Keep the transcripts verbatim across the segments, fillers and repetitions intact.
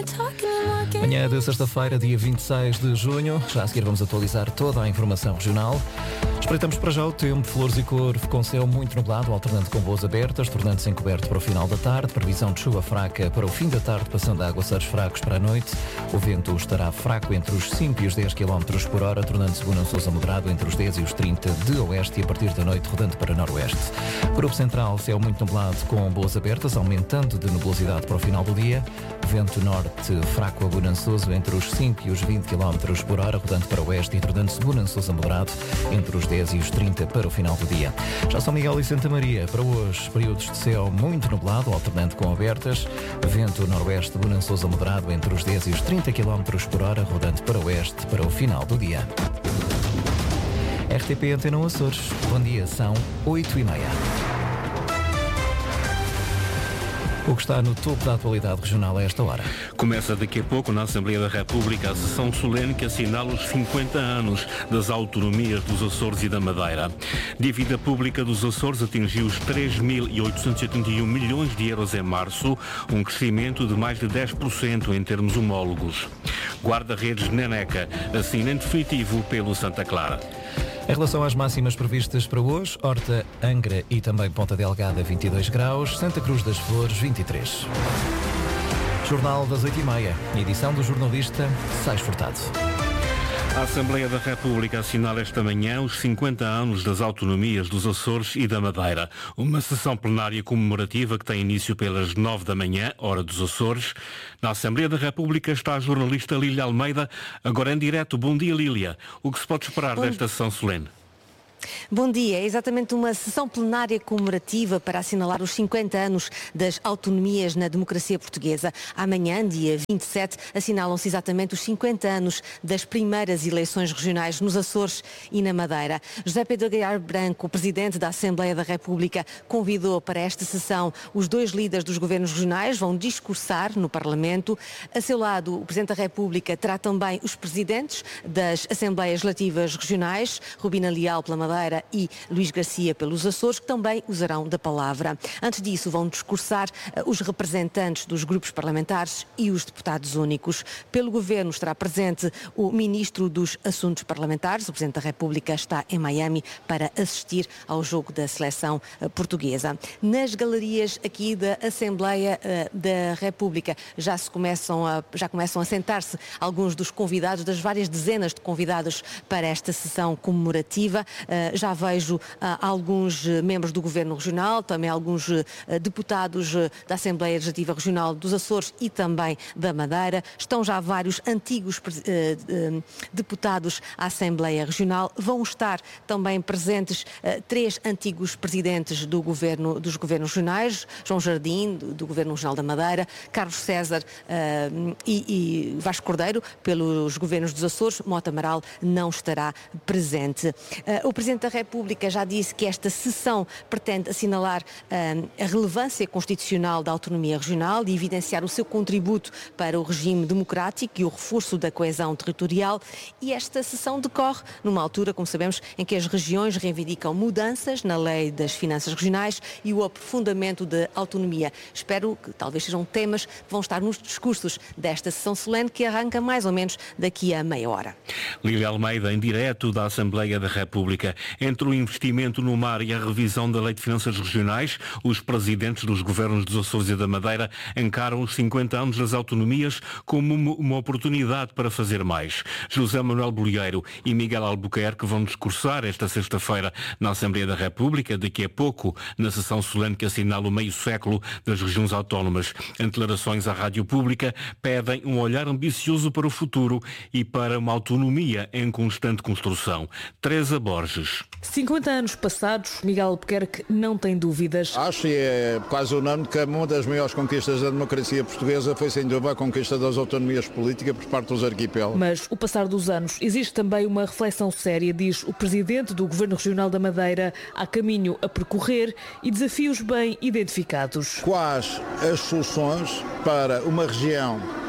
Manhã de sexta-feira, dia vinte e seis de junho. Já a seguir vamos atualizar toda a informação regional. Espreitamos para já o tempo, Flores e Corvo, com céu muito nublado, alternando com boas abertas, tornando-se encoberto para o final da tarde. Previsão de chuva fraca para o fim da tarde, passando a aguaceiros fracos para a noite. O vento estará fraco entre os cinco e os dez quilómetros por hora, tornando-se bonançoso a moderado entre os dez e os trinta de oeste e a partir da noite rodando para noroeste. Grupo central, céu muito nublado com boas abertas, aumentando de nubosidade para o final do dia. Vento norte fraco a bonançoso entre os cinco e os vinte quilómetros por hora, rodando para o oeste e tornando-se bonançoso a moderado entre os dez e os trinta para o final do dia. Já São Miguel e Santa Maria, para hoje, períodos de céu muito nublado, alternando com abertas. Vento noroeste bonançoso a moderado entre os dez e os trinta quilómetros por hora, rodando para o oeste para o final do dia. R T P Antena Açores. Bom dia, são oito e meia. O que está no topo da atualidade regional a esta hora. Começa daqui a pouco na Assembleia da República a sessão solene que assinala os cinquenta anos das autonomias dos Açores e da Madeira. A dívida pública dos Açores atingiu os três mil oitocentos e oitenta e um milhões de euros em março, um crescimento de mais de dez por cento em termos homólogos. Guarda-redes Neneca assina em definitivo pelo Santa Clara. Em relação às máximas previstas para hoje, Horta, Angra e também Ponta Delgada vinte e dois graus, Santa Cruz das Flores vinte e três. Jornal das oito e meia, edição do jornalista Sais Furtado. A Assembleia da República assinala esta manhã os cinquenta anos das autonomias dos Açores e da Madeira. Uma sessão plenária comemorativa que tem início pelas nove da manhã, hora dos Açores. Na Assembleia da República está a jornalista Lília Almeida, agora em direto. Bom dia, Lília. O que se pode esperar Bom... desta sessão solene? Bom dia. É exatamente uma sessão plenária comemorativa para assinalar os cinquenta anos das autonomias na democracia portuguesa. Amanhã, dia vinte e sete, assinalam-se exatamente os cinquenta anos das primeiras eleições regionais nos Açores e na Madeira. José Pedro Aguiar Branco, presidente da Assembleia da República, convidou para esta sessão os dois líderes dos governos regionais, vão discursar no Parlamento. A seu lado, o Presidente da República terá também os presidentes das Assembleias Legislativas Regionais, Rubina Leal pela Madeira e Luís Garcia pelos Açores, que também usarão da palavra. Antes disso, vão discursar uh, os representantes dos grupos parlamentares e os deputados únicos. Pelo Governo estará presente o Ministro dos Assuntos Parlamentares. O Presidente da República está em Miami para assistir ao jogo da seleção uh, portuguesa. Nas galerias aqui da Assembleia uh, da República já se começam a, já começam a sentar-se alguns dos convidados, das várias dezenas de convidados para esta sessão comemorativa. Uh, Já vejo uh, alguns uh, membros do Governo Regional, também alguns uh, deputados uh, da Assembleia Legislativa Regional dos Açores e também da Madeira. Estão já vários antigos uh, uh, deputados à Assembleia Regional. Vão estar também presentes uh, três antigos presidentes do governo, dos Governos Regionais, João Jardim, do, do Governo Regional da Madeira, Carlos César uh, e, e Vasco Cordeiro, pelos Governos dos Açores. Mota Amaral não estará presente. Uh, o Presidente da República já disse que esta sessão pretende assinalar uh, a relevância constitucional da autonomia regional e evidenciar o seu contributo para o regime democrático e o reforço da coesão territorial. E esta sessão decorre numa altura, como sabemos, em que as regiões reivindicam mudanças na lei das finanças regionais e o aprofundamento da autonomia. Espero que talvez sejam temas que vão estar nos discursos desta sessão solene, que arranca mais ou menos daqui a meia hora. Lília Almeida, em direto da Assembleia da República. Entre o investimento no mar e a revisão da Lei de Finanças Regionais, os presidentes dos governos dos Açores e da Madeira encaram os cinquenta anos das autonomias como uma oportunidade para fazer mais. José Manuel Bolieiro e Miguel Albuquerque vão discursar esta sexta-feira na Assembleia da República, daqui a pouco, na sessão solene que assinala o meio século das regiões autónomas. Em declarações à Rádio Pública, pedem um olhar ambicioso para o futuro e para uma autonomia em constante construção. Teresa Borges. cinquenta anos passados, Miguel Albuquerque não tem dúvidas. Acho e é quase unânime que uma das maiores conquistas da democracia portuguesa foi sem dúvida a conquista das autonomias políticas por parte dos arquipélagos. Mas o passar dos anos existe também uma reflexão séria, diz o presidente do Governo Regional da Madeira. Há caminho a percorrer e desafios bem identificados. Quais as soluções para uma região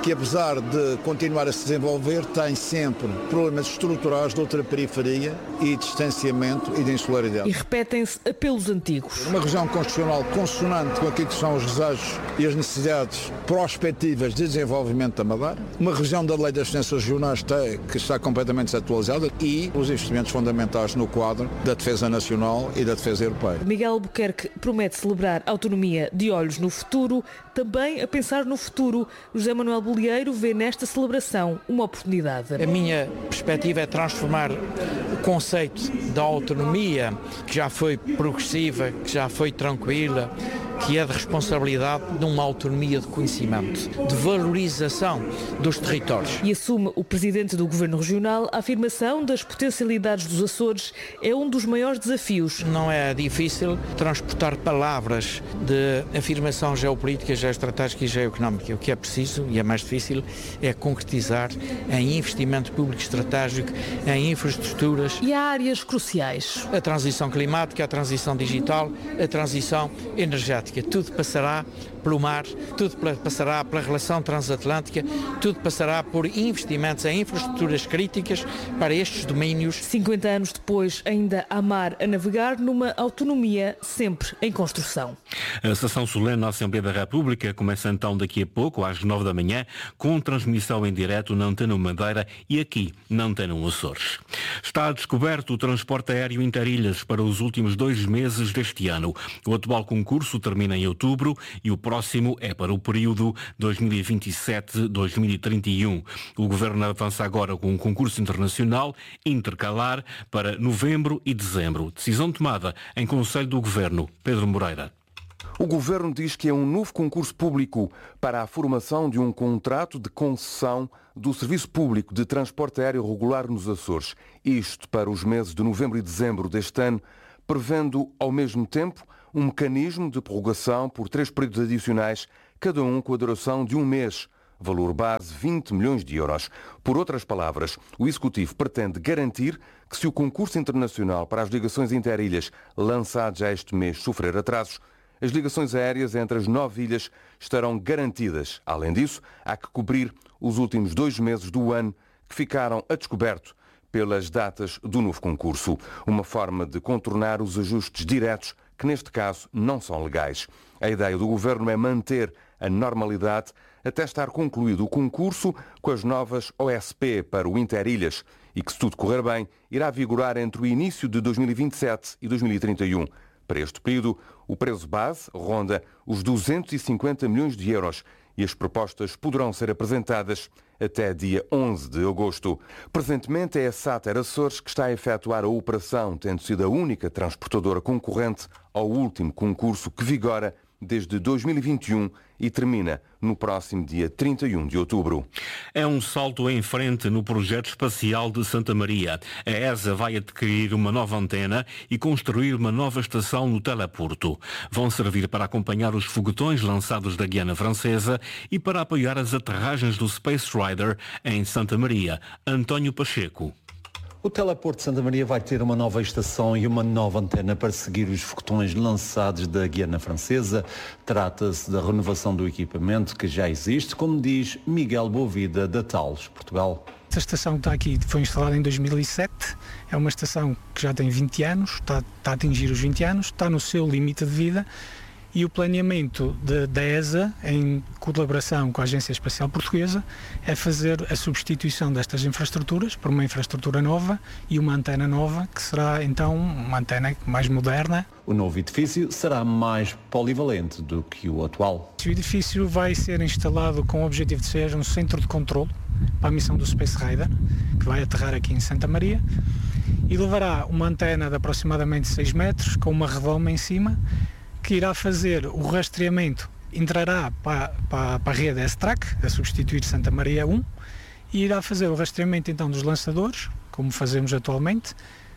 que apesar de continuar a se desenvolver, tem sempre problemas estruturais de outra periferia e distanciamento e de insularidade. E repetem-se apelos antigos. Uma região constitucional consonante com aquilo que são os desejos e as necessidades prospectivas de desenvolvimento da Madeira, uma região da Lei das Finanças Regionais que está completamente desatualizada e os investimentos fundamentais no quadro da defesa nacional e da defesa europeia. Miguel Albuquerque promete celebrar a autonomia de olhos no futuro, também a pensar no futuro. José Manuel Bolieiro vê nesta celebração uma oportunidade. A minha perspectiva é transformar o conceito da autonomia, que já foi progressiva, que já foi tranquila, que é de responsabilidade, numa autonomia de conhecimento, de valorização dos territórios. E assume o presidente do Governo Regional a afirmação das potencialidades dos Açores é um dos maiores desafios. Não é difícil transportar palavras de afirmação geopolítica, geoestratégica e geoeconómica. O que é preciso, e é mais difícil, é concretizar em investimento público estratégico, em infraestruturas. E há áreas cruciais. A transição climática, a transição digital, a transição energética. Tudo passará pelo mar, tudo passará pela relação transatlântica, tudo passará por investimentos em infraestruturas críticas para estes domínios. cinquenta anos depois, ainda há mar a navegar numa autonomia sempre em construção. A sessão solene na Assembleia da República começa então daqui a pouco, às nove da manhã, com transmissão em direto na Antena Madeira e aqui na Antena Açores. Está descoberto o transporte aéreo Interilhas para os últimos dois meses deste ano. O atual concurso termina em outubro e o próximo é para o período dois mil e vinte e sete a dois mil e trinta e um. O Governo avança agora com um concurso internacional intercalar para novembro e dezembro. Decisão tomada em Conselho do Governo. Pedro Moreira. O Governo diz que é um novo concurso público para a formação de um contrato de concessão do Serviço Público de Transporte Aéreo Regular nos Açores. Isto para os meses de novembro e dezembro deste ano, prevendo ao mesmo tempo um mecanismo de prorrogação por três períodos adicionais, cada um com a duração de um mês. Valor base vinte milhões de euros. Por outras palavras, o Executivo pretende garantir que se o concurso internacional para as ligações interilhas lançado já este mês sofrer atrasos, as ligações aéreas entre as nove ilhas estarão garantidas. Além disso, há que cobrir os últimos dois meses do ano que ficaram a descoberto pelas datas do novo concurso. Uma forma de contornar os ajustes diretos que neste caso não são legais. A ideia do Governo é manter a normalidade até estar concluído o concurso com as novas O S P para o Interilhas e que, se tudo correr bem, irá vigorar entre o início de dois mil e vinte e sete e dois mil e trinta e um. Para este período, o preço base ronda os duzentos e cinquenta milhões de euros e as propostas poderão ser apresentadas até dia onze de agosto. Presentemente é a Sater Açores que está a efetuar a operação, tendo sido a única transportadora concorrente ao último concurso que vigora desde dois mil e vinte e um e termina no próximo dia trinta e um de outubro. É um salto em frente no projeto espacial de Santa Maria. A E S A vai adquirir uma nova antena e construir uma nova estação no teleporto. Vão servir para acompanhar os foguetões lançados da Guiana Francesa e para apoiar as aterragens do Space Rider em Santa Maria. António Pacheco. O teleporto de Santa Maria vai ter uma nova estação e uma nova antena para seguir os foguetões lançados da Guiana Francesa. Trata-se da renovação do equipamento que já existe, como diz Miguel Boavida, da Thales, Portugal. Esta estação que está aqui foi instalada em dois mil e sete, é uma estação que já tem vinte anos, está, está a atingir os vinte anos, está no seu limite de vida. E o planeamento de, da E S A, em colaboração com a Agência Espacial Portuguesa, é fazer a substituição destas infraestruturas por uma infraestrutura nova e uma antena nova, que será então uma antena mais moderna. O novo edifício será mais polivalente do que o atual. O edifício vai ser instalado com o objetivo de ser um centro de controle para a missão do Space Rider, que vai aterrar aqui em Santa Maria, e levará uma antena de aproximadamente seis metros, com uma redoma em cima, que irá fazer o rastreamento, entrará para, para, para a rede S-Track, a substituir Santa Maria um, e irá fazer o rastreamento então dos lançadores, como fazemos atualmente,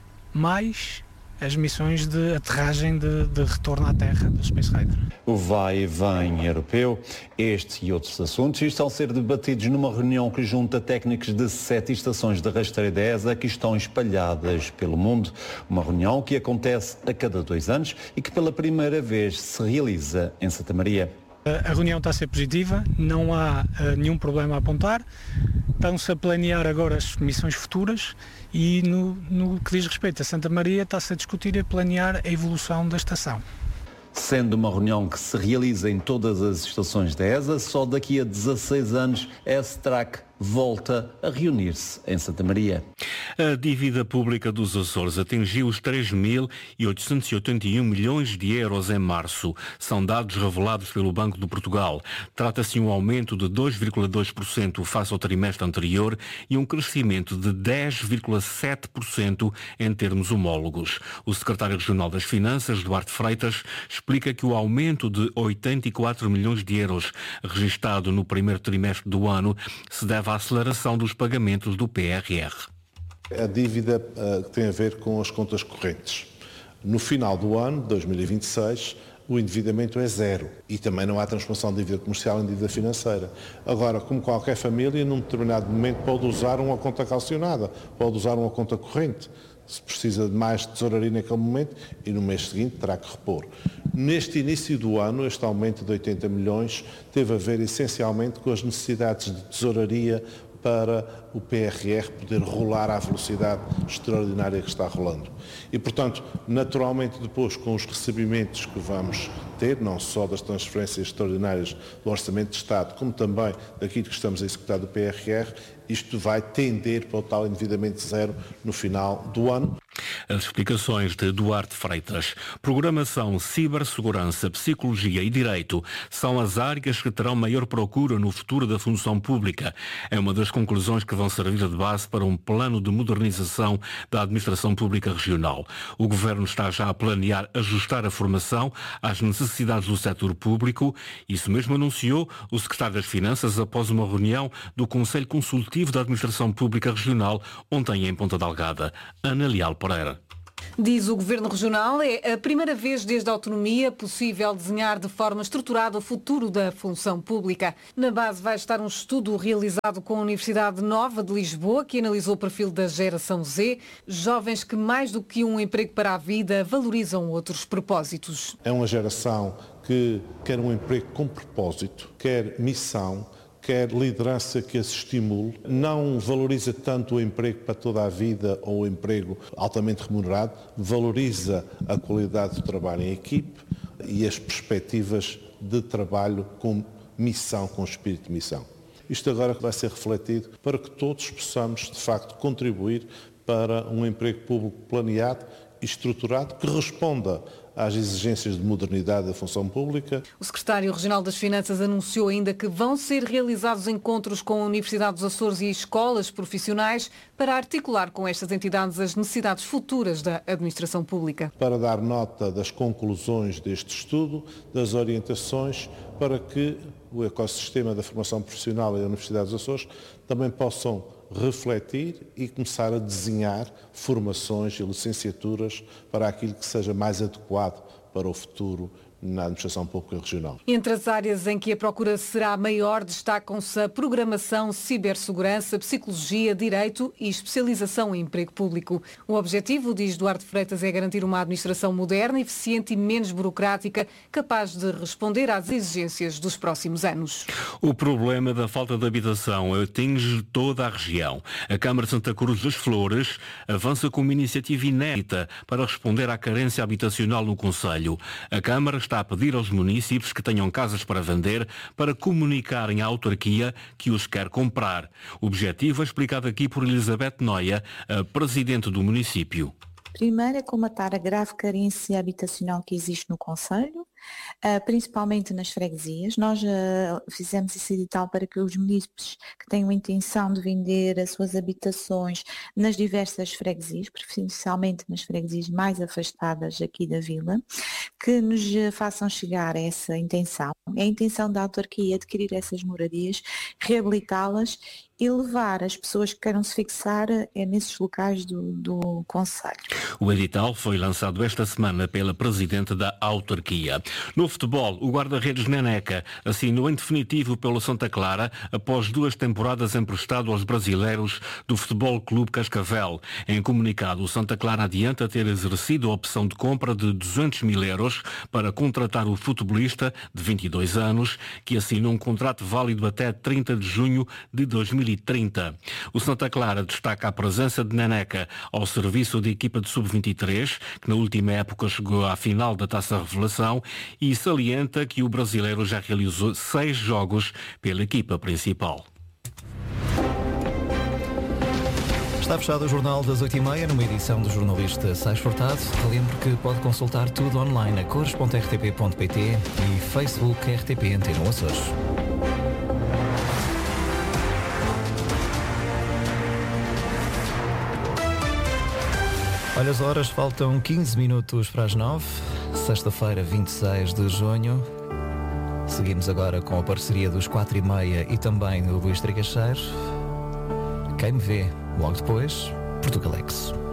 mais as missões de aterragem de, de retorno à Terra do Space Rider. O vai e vem europeu, este e outros assuntos estão a ser debatidos numa reunião que junta técnicos de sete estações de rastreio da E S A que estão espalhadas pelo mundo. Uma reunião que acontece a cada dois anos e que pela primeira vez se realiza em Santa Maria. A reunião está a ser positiva, não há uh, nenhum problema a apontar. Estão-se a planear agora as missões futuras e no, no que diz respeito a Santa Maria está-se a discutir e a planear a evolução da estação. Sendo uma reunião que se realiza em todas as estações da E S A, só daqui a dezasseis anos a S-Track volta a reunir-se em Santa Maria. A dívida pública dos Açores atingiu os três mil oitocentos e oitenta e um milhões de euros em março. São dados revelados pelo Banco de Portugal. Trata-se de um aumento de dois vírgula dois por cento face ao trimestre anterior e um crescimento de dez vírgula sete por cento em termos homólogos. O secretário regional das Finanças, Duarte Freitas, explica que o aumento de oitenta e quatro milhões de euros registado no primeiro trimestre do ano se deve à aceleração dos pagamentos do P R R. A dívida uh, tem a ver com as contas correntes. No final do ano, dois mil e vinte e seis, o endividamento é zero e também não há transformação de dívida comercial em dívida financeira. Agora, como qualquer família, num determinado momento pode usar uma conta calcionada, pode usar uma conta corrente. Se precisa de mais tesouraria naquele momento e no mês seguinte terá que repor. Neste início do ano, este aumento de oitenta milhões teve a ver essencialmente com as necessidades de tesouraria para o P R R poder rolar à velocidade extraordinária que está rolando. E, portanto, naturalmente depois com os recebimentos que vamos ter, não só das transferências extraordinárias do Orçamento de Estado, como também daquilo que estamos a executar do P R R, isto vai tender para o tal endividamento zero no final do ano. As explicações de Duarte Freitas. Programação, cibersegurança, psicologia e direito são as áreas que terão maior procura no futuro da função pública. É uma das conclusões que vão servir de base para um plano de modernização da administração pública regional. O Governo está já a planear ajustar a formação às necessidades do setor público. Isso mesmo anunciou o secretário das Finanças após uma reunião do Conselho Consultivo da Administração Pública Regional ontem em Ponta Delgada. Ana Leal Pereira. Diz o Governo Regional, é a primeira vez desde a autonomia possível desenhar de forma estruturada o futuro da função pública. Na base vai estar um estudo realizado com a Universidade Nova de Lisboa, que analisou o perfil da geração Z, jovens que mais do que um emprego para a vida valorizam outros propósitos. É uma geração que quer um emprego com propósito, quer missão, quer liderança que as estimule, não valoriza tanto o emprego para toda a vida ou o emprego altamente remunerado, valoriza a qualidade do trabalho em equipe e as perspectivas de trabalho com missão, com espírito de missão. Isto agora vai ser refletido para que todos possamos, de facto, contribuir para um emprego público planeado e estruturado que responda às exigências de modernidade da função pública. O secretário regional das Finanças anunciou ainda que vão ser realizados encontros com a Universidade dos Açores e escolas profissionais para articular com estas entidades as necessidades futuras da administração pública. Para dar nota das conclusões deste estudo, das orientações para que o ecossistema da formação profissional e a Universidade dos Açores também possam refletir e começar a desenhar formações e licenciaturas para aquilo que seja mais adequado para o futuro na administração pública regional. Entre as áreas em que a procura será maior destacam-se a programação, cibersegurança, psicologia, direito e especialização em emprego público. O objetivo, diz Duarte Freitas, é garantir uma administração moderna, eficiente e menos burocrática, capaz de responder às exigências dos próximos anos. O problema da falta de habitação atinge toda a região. A Câmara de Santa Cruz das Flores avança com uma iniciativa inédita para responder à carência habitacional no concelho. A Câmara está a pedir aos municípios que tenham casas para vender para comunicarem à autarquia que os quer comprar. O objetivo é explicado aqui por Elizabeth Noia, a presidente do município. Primeiro é comatar a grave carência habitacional que existe no concelho, principalmente nas freguesias. Nós fizemos esse edital para que os munícipes que tenham intenção de vender as suas habitações nas diversas freguesias, preferencialmente nas freguesias mais afastadas aqui da vila, que nos façam chegar essa intenção. É a intenção da autarquia adquirir essas moradias, reabilitá-las e levar as pessoas que queiram se fixar é nesses locais do, do concelho. O edital foi lançado esta semana pela Presidente da autarquia. No futebol, o guarda-redes Neneca assinou em definitivo pelo Santa Clara após duas temporadas emprestado aos brasileiros do Futebol Clube Cascavel. Em comunicado, o Santa Clara adianta ter exercido a opção de compra de duzentos mil euros para contratar o futebolista de vinte e dois anos, que assinou um contrato válido até trinta de junho de dois mil e trinta. O Santa Clara destaca a presença de Neneca ao serviço da equipa de sub vinte e três, que na última época chegou à final da Taça Revelação, e salienta que o brasileiro já realizou seis jogos pela equipa principal. Está fechado o Jornal das oito e meia, numa edição do jornalista Sais Furtado. Lembro que pode consultar tudo online a cores ponto r t p ponto p t e Facebook R T P Antena Açores. Olha as horas, faltam quinze minutos para as nove, sexta-feira, vinte e seis de junho. Seguimos agora com a parceria dos quatro e meia e também do Luís Trigacheiro. Quem me vê, logo depois, Portugalex.